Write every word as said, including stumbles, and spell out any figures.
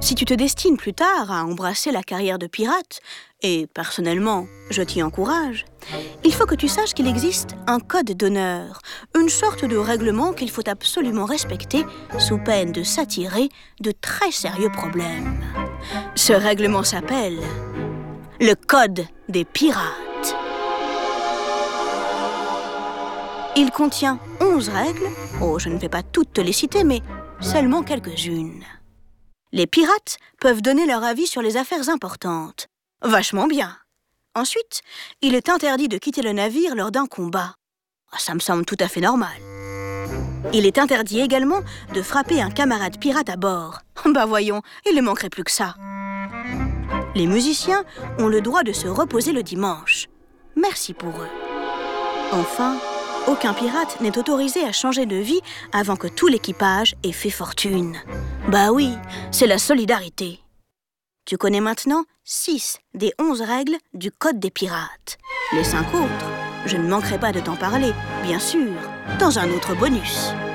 Si tu te destines plus tard à embrasser la carrière de pirate, et personnellement, je t'y encourage, il faut que tu saches qu'il existe un code d'honneur, une sorte de règlement qu'il faut absolument respecter sous peine de s'attirer de très sérieux problèmes. Ce règlement s'appelle le Code des pirates. Il contient onze règles, oh je ne vais pas toutes te les citer, mais seulement quelques-unes. Les pirates peuvent donner leur avis sur les affaires importantes. Vachement bien. Ensuite, il est interdit de quitter le navire lors d'un combat. Ça me semble tout à fait normal. Il est interdit également de frapper un camarade pirate à bord. Bah voyons, il ne manquerait plus que ça. Les musiciens ont le droit de se reposer le dimanche. Merci pour eux. Enfin, aucun pirate n'est autorisé à changer de vie avant que tout l'équipage ait fait fortune. Bah oui, c'est la solidarité. Tu connais maintenant six des onze règles du Code des pirates. Les cinq autres, je ne manquerai pas de t'en parler, bien sûr, dans un autre bonus.